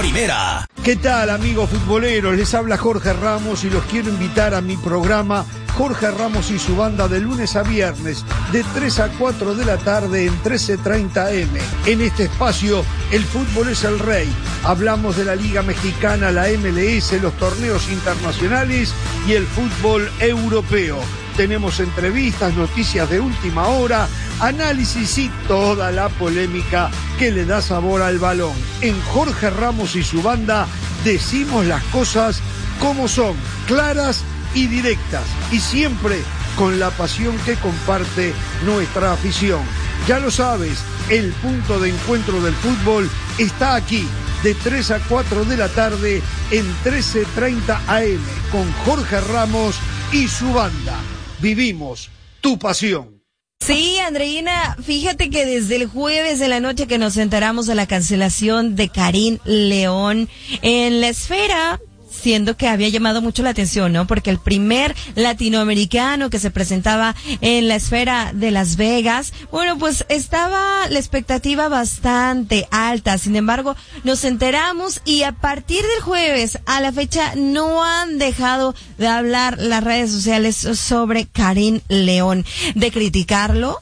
Primera. ¿Qué tal, amigos futboleros? Les habla Jorge Ramos y los quiero invitar a mi programa Jorge Ramos y su banda de lunes a viernes de 3 a 4 de la tarde en 13:30 am. En este espacio, el fútbol es el rey. Hablamos de la Liga Mexicana, la MLS, los torneos internacionales y el fútbol europeo. Tenemos entrevistas, noticias de última hora, análisis y toda la polémica que le da sabor al balón. En Jorge Ramos y su banda decimos las cosas como son, claras y directas, y siempre con la pasión que comparte nuestra afición. Ya lo sabes, el punto de encuentro del fútbol está aquí, de 3 a 4 de la tarde en 13:30 am, con Jorge Ramos y su banda. Vivimos tu pasión. Sí, Andreina, fíjate que desde el jueves de la noche que nos enteramos de la cancelación de Karim León en la esfera, siendo que había llamado mucho la atención, ¿no? Porque el primer latinoamericano que se presentaba en la esfera de Las Vegas, bueno, pues estaba la expectativa bastante alta. Sin embargo, nos enteramos y a partir del jueves a la fecha no han dejado de hablar las redes sociales sobre Karim León, de criticarlo.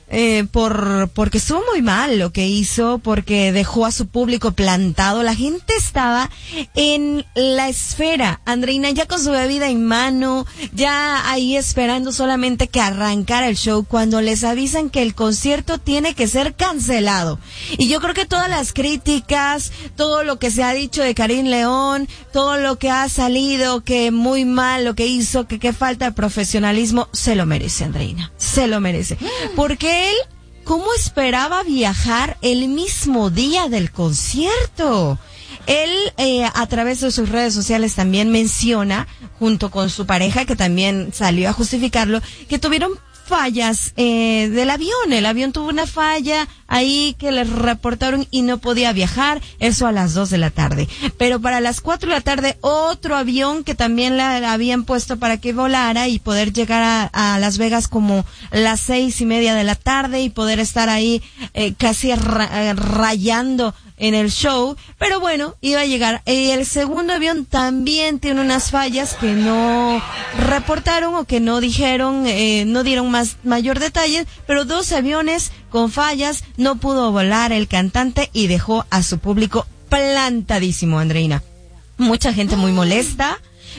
Porque estuvo muy mal lo que hizo, porque dejó a su público plantado. La gente estaba en la esfera, Andreina, ya con su bebida en mano, ya ahí esperando solamente que arrancara el show, cuando les avisan que el concierto tiene que ser cancelado. Y yo creo que todas las críticas, todo lo que se ha dicho de Karim León, todo lo que ha salido, que muy mal lo que hizo, que qué falta de profesionalismo, se lo merece, Andreina, se lo merece. Porque él, ¿cómo esperaba viajar el mismo día del concierto? Él, a través de sus redes sociales también menciona, junto con su pareja, que también salió a justificarlo, que tuvieron fallas del avión. El avión tuvo una falla ahí que les reportaron y no podía viajar, eso a las 2 de la tarde. Pero para las 4 de la tarde, otro avión que también le habían puesto para que volara y poder llegar a Las Vegas como las 6:30 de la tarde y poder estar ahí casi rayando en el show, pero bueno, iba a llegar. El segundo avión también tiene unas fallas que no reportaron o que no dijeron, no dieron mayor detalle, pero 2 aviones con fallas, no pudo volar el cantante y dejó a su público plantadísimo, Andreina. Mucha gente muy molesta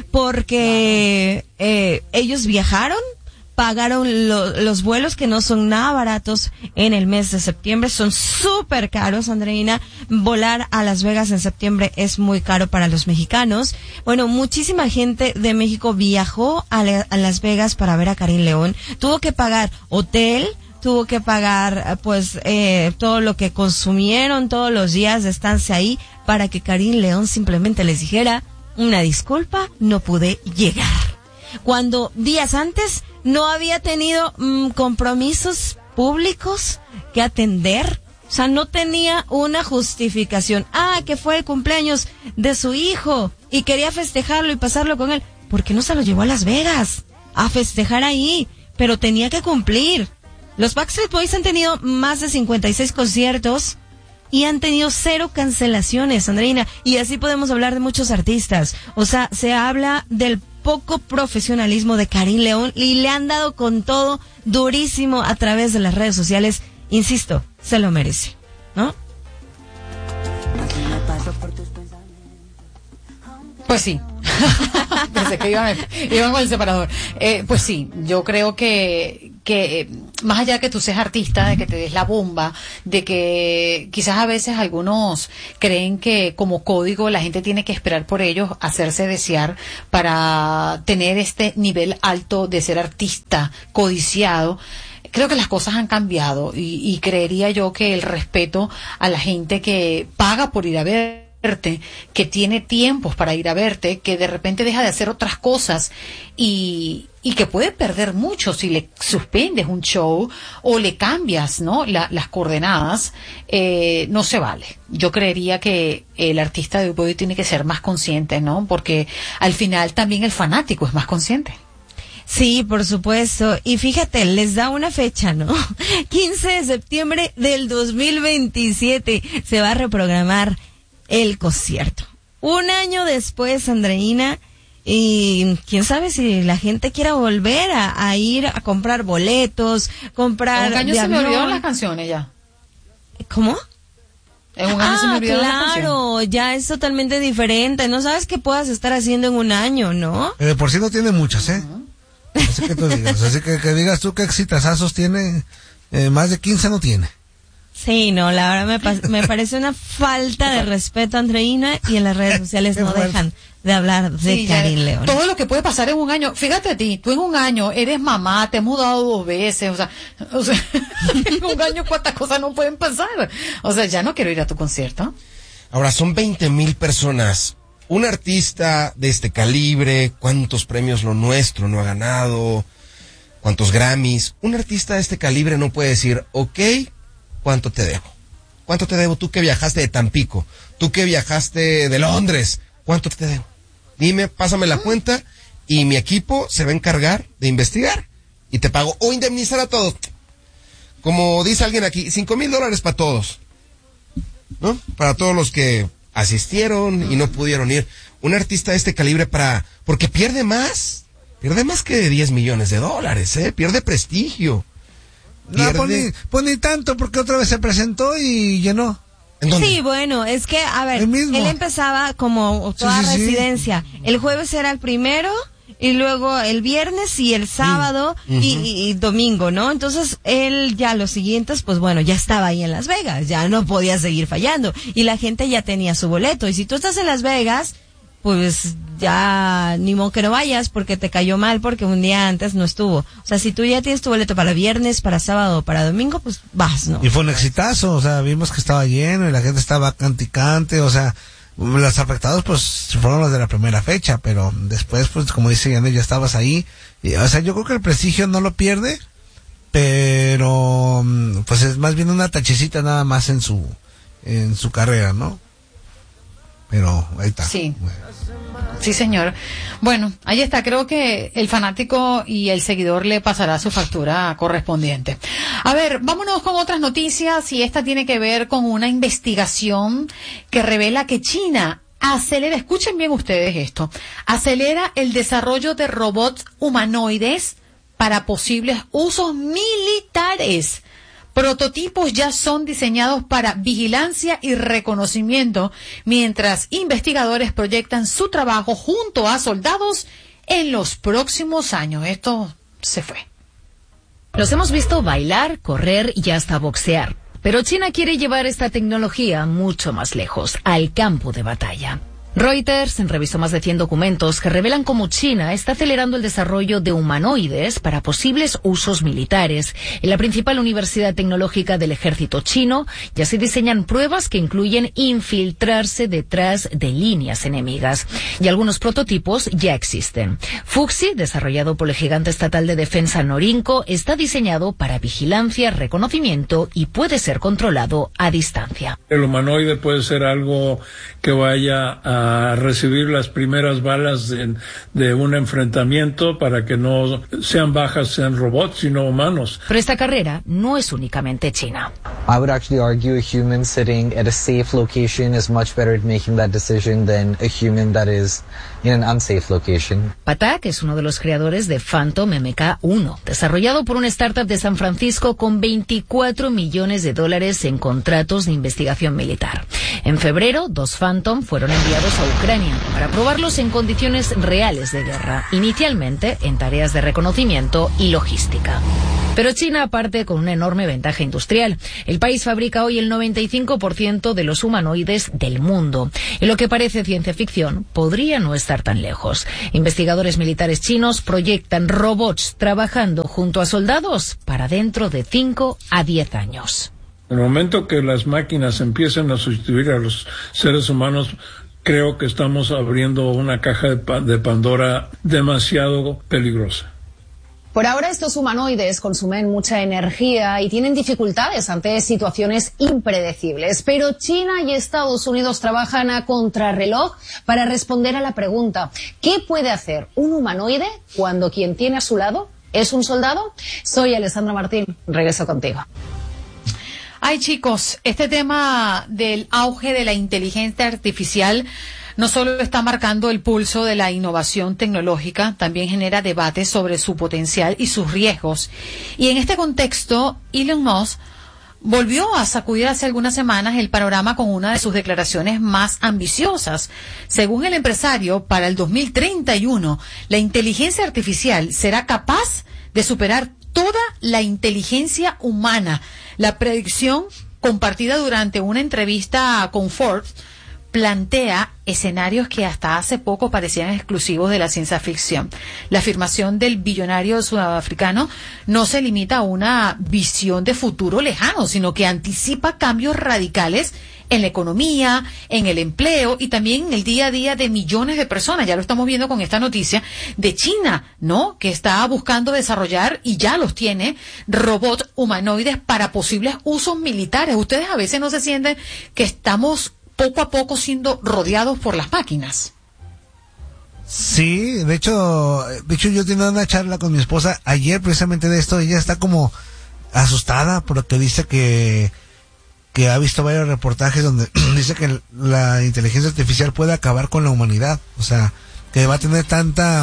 porque ellos viajaron, pagaron los vuelos que no son nada baratos en el mes de septiembre, son súper caros, Andreina. Volar a Las Vegas en septiembre es muy caro para los mexicanos. Bueno, muchísima gente de México viajó a Las Vegas para ver a Karim León. Tuvo que pagar hotel, tuvo que pagar todo lo que consumieron todos los días de estancia ahí para que Karim León simplemente les dijera: una disculpa, no pude llegar. Cuando días antes no había tenido compromisos públicos que atender, o sea, no tenía una justificación. Que fue el cumpleaños de su hijo y quería festejarlo y pasarlo con él. ¿Por qué no se lo llevó a Las Vegas a festejar ahí? Pero tenía que cumplir. Los Backstreet Boys han tenido más de 56 conciertos y han tenido 0 cancelaciones, Andreina, y así podemos hablar de muchos artistas. O sea, se habla del poco profesionalismo de Karim León y le han dado con todo durísimo a través de las redes sociales. Insisto, se lo merece, ¿no? Pues sí. Pensé que iban con el separador. Pues sí, yo creo que más allá de que tú seas artista, de que te des la bomba, de que quizás a veces algunos creen que como código la gente tiene que esperar por ellos, hacerse desear para tener este nivel alto de ser artista codiciado. Creo que las cosas han cambiado y creería yo que el respeto a la gente que paga por ir a verte, que tiene tiempos para ir a verte, que de repente deja de hacer otras cosas y que puede perder mucho si le suspendes un show o le cambias, ¿no? las coordenadas, no se vale. Yo creería que el artista de hoy tiene que ser más consciente, ¿no? Porque al final también el fanático es más consciente. Sí, por supuesto. Y fíjate, les da una fecha, ¿no? 15 de septiembre del 2027 se va a reprogramar el concierto. Un año después, Andreina, y quién sabe si la gente quiera volver a ir a comprar boletos, comprar... Un año se me olvidaron las canciones ya. ¿Cómo? En un año se me olvidaron las canciones. Claro, ya es totalmente diferente. No sabes qué puedas estar haciendo en un año, ¿no? Por sí no tiene muchas, ¿eh? Así que tú digas, que digas tú qué exitazazos tiene, más de 15 no tiene. Sí, no, la verdad me parece una falta de respeto, Andreina, y en las redes sociales no dejan de hablar de Karin León. Todo lo que puede pasar en un año, fíjate a ti, tú en un año eres mamá, te has mudado 2 veces, o sea, en un año cuántas cosas no pueden pasar. O sea, ya no quiero ir a tu concierto. Ahora, son 20,000 personas. Un artista de este calibre, ¿cuántos premios Lo Nuestro no ha ganado? ¿Cuántos Grammys? Un artista de este calibre no puede decir, ok, ¿cuánto te debo? ¿Cuánto te debo? Tú que viajaste de Tampico, tú que viajaste de Londres, ¿cuánto te debo? Dime, pásame la cuenta y mi equipo se va a encargar de investigar y te pago o indemnizar a todos. Como dice alguien aquí, $5,000 para todos, ¿no? Para todos los que asistieron y no pudieron ir. Un artista de este calibre porque pierde más que $10 millones, pierde prestigio. No, pues ni tanto, porque otra vez se presentó y llenó. Sí, bueno, es que, a ver, él empezaba como toda residencia. Sí. El jueves era el primero, y luego el viernes y el sábado y domingo, ¿no? Entonces, él ya los siguientes, pues bueno, ya estaba ahí en Las Vegas, ya no podía seguir fallando. Y la gente ya tenía su boleto. Y si tú estás en Las Vegas, pues ya ni modo que no vayas porque te cayó mal porque un día antes no estuvo. O sea, si tú ya tienes tu boleto para viernes, para sábado, para domingo, pues vas, ¿no? Y fue un exitazo, o sea, vimos que estaba lleno y la gente estaba canticante, o sea, los afectados pues fueron los de la primera fecha, pero después, pues como dice Yanel, ya estabas ahí. Y, o sea, yo creo que el prestigio no lo pierde, pero pues es más bien una tachecita nada más en su carrera, ¿no? Pero ahí está. Sí. Sí, señor. Bueno, ahí está. Creo que el fanático y el seguidor le pasará su factura correspondiente. A ver, vámonos con otras noticias, y esta tiene que ver con una investigación que revela que China acelera, escuchen bien ustedes esto, acelera el desarrollo de robots humanoides para posibles usos militares. Prototipos ya son diseñados para vigilancia y reconocimiento, mientras investigadores proyectan su trabajo junto a soldados en los próximos años. Esto se fue. Los hemos visto bailar, correr y hasta boxear. Pero China quiere llevar esta tecnología mucho más lejos, al campo de batalla. Reuters revisó más de 100 documentos que revelan cómo China está acelerando el desarrollo de humanoides para posibles usos militares. En la principal universidad tecnológica del ejército chino ya se diseñan pruebas que incluyen infiltrarse detrás de líneas enemigas. Y algunos prototipos ya existen. Fuxi, desarrollado por el gigante estatal de defensa Norinco, está diseñado para vigilancia, reconocimiento y puede ser controlado a distancia. El humanoide puede ser algo que vaya a recibir las primeras balas de un enfrentamiento para que no sean bajas, sean robots, sino humanos. Pero esta carrera no es únicamente China. I would actually argue a human sitting at a safe location is much better at making that decision than a human that is in an unsafe location. Patak es uno de los creadores de Phantom MK1, desarrollado por una startup de San Francisco con $24 millones en contratos de investigación militar. En febrero, 2 Phantom fueron enviados a Ucrania para probarlos en condiciones reales de guerra, inicialmente en tareas de reconocimiento y logística. Pero China parte con una enorme ventaja industrial. El país fabrica hoy el 95% de los humanoides del mundo. Y lo que parece ciencia ficción podría no estar tan lejos. Investigadores militares chinos proyectan robots trabajando junto a soldados para dentro de 5 a 10 años. En el momento que las máquinas empiecen a sustituir a los seres humanos, creo que estamos abriendo una caja de Pandora demasiado peligrosa. Por ahora estos humanoides consumen mucha energía y tienen dificultades ante situaciones impredecibles, pero China y Estados Unidos trabajan a contrarreloj para responder a la pregunta: ¿qué puede hacer un humanoide cuando quien tiene a su lado es un soldado? Soy Alessandra Martín, regreso contigo. Ay, chicos, este tema del auge de la inteligencia artificial no solo está marcando el pulso de la innovación tecnológica, también genera debates sobre su potencial y sus riesgos. Y en este contexto, Elon Musk volvió a sacudir hace algunas semanas el panorama con una de sus declaraciones más ambiciosas. Según el empresario, para el 2031, la inteligencia artificial será capaz de superar toda la inteligencia humana. La predicción, compartida durante una entrevista con Forbes, plantea escenarios que hasta hace poco parecían exclusivos de la ciencia ficción. La afirmación del billonario sudafricano no se limita a una visión de futuro lejano, sino que anticipa cambios radicales en la economía, en el empleo y también en el día a día de millones de personas. Ya lo estamos viendo con esta noticia de China, ¿no? Que está buscando desarrollar, y ya los tiene, robots humanoides para posibles usos militares. Ustedes a veces no se sienten que estamos poco a poco siendo rodeados por las máquinas. Sí, de hecho yo tenía una charla con mi esposa ayer precisamente de esto. Ella está como asustada porque dice que ha visto varios reportajes donde dice que la inteligencia artificial puede acabar con la humanidad. O sea, que va a tener tanta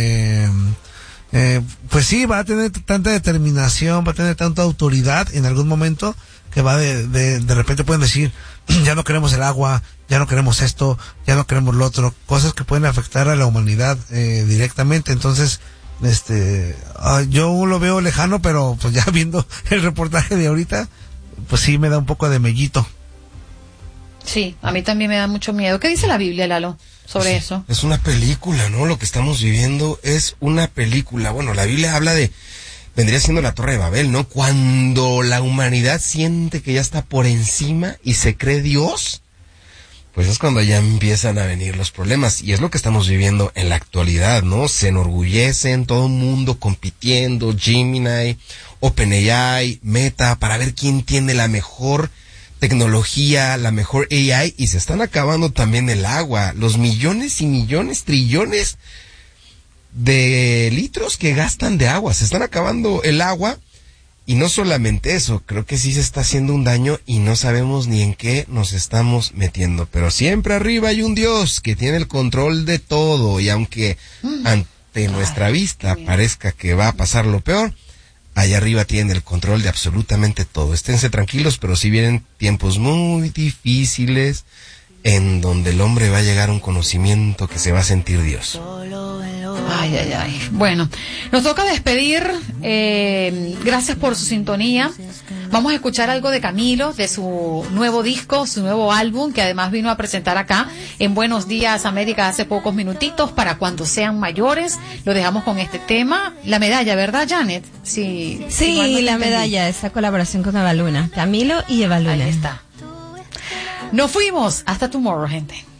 pues sí, va a tener tanta determinación, va a tener tanta autoridad en algún momento que va de repente pueden decir, ya no queremos el agua, ya no queremos esto, ya no queremos lo otro, cosas que pueden afectar a la humanidad directamente. Entonces, yo lo veo lejano, pero pues ya viendo el reportaje de ahorita, pues sí me da un poco de mellito. Sí, a mí también me da mucho miedo. ¿Qué dice la Biblia, Lalo, sobre eso? Es una película, ¿no? Lo que estamos viviendo es una película. Bueno, la Biblia habla vendría siendo la Torre de Babel, ¿no? Cuando la humanidad siente que ya está por encima y se cree Dios, pues es cuando ya empiezan a venir los problemas. Y es lo que estamos viviendo en la actualidad, ¿no? Se enorgullecen, todo el mundo compitiendo, Gemini, OpenAI, Meta, para ver quién tiene la mejor tecnología, la mejor AI, y se están acabando también el agua, los millones y millones, trillones de litros que gastan de agua, se están acabando el agua. Y no solamente eso, creo que sí se está haciendo un daño y no sabemos ni en qué nos estamos metiendo, pero siempre arriba hay un Dios que tiene el control de todo, y aunque ante nuestra vista parezca que va a pasar lo peor, allá arriba tiene el control de absolutamente todo. Esténse tranquilos, pero sí vienen tiempos muy difíciles en donde el hombre va a llegar a un conocimiento que se va a sentir Dios. Ay, ay, ay. Bueno, nos toca despedir. Gracias por su sintonía. Vamos a escuchar algo de Camilo, de su nuevo disco, su nuevo álbum, que además vino a presentar acá en Buenos Días América hace pocos minutitos. Para cuando sean mayores, lo dejamos con este tema. La medalla, ¿verdad, Janet? Sí, la medalla, esa colaboración con Eva Luna. Camilo y Eva Luna. Ahí está. Nos fuimos. Hasta tomorrow, gente.